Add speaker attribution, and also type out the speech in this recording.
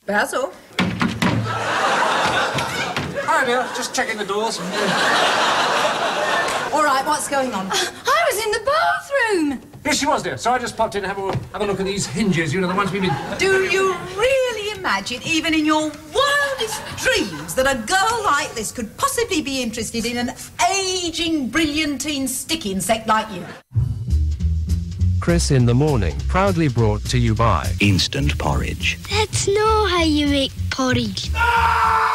Speaker 1: Basil?
Speaker 2: Hi, dear. Just checking the doors.
Speaker 1: All right, what's going on?
Speaker 3: I was in the bathroom.
Speaker 2: Yes, she was, dear. So I just popped in to have a look at these hinges, you know, the ones we've been...
Speaker 1: Do you really imagine, even in your wildest dreams, that a girl like this could possibly be interested in an ageing, brilliantine stick insect like you?
Speaker 4: Chris in the Morning, proudly brought to you by
Speaker 5: Instant porridge.
Speaker 6: That's not how you make porridge.